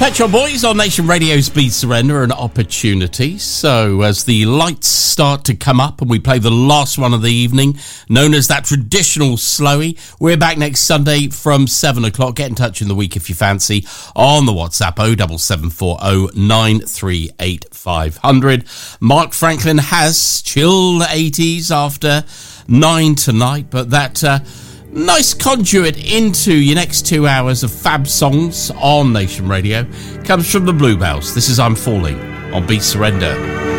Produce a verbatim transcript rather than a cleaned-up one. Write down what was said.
Pet Shop Boys on Nation Radio's Beat Surrender, an opportunity. So as the lights start to come up and we play the last one of the evening, known as that traditional slowie, we're back next Sunday from seven o'clock. Get in touch in the week if you fancy on the WhatsApp oh seven seven four oh nine three eight five hundred. Mark Franklin has chill eighties after nine tonight, but that... Uh, nice conduit into your next two hours of fab songs on Nation Radio comes from the Bluebells. This is I'm Falling on Beat Surrender.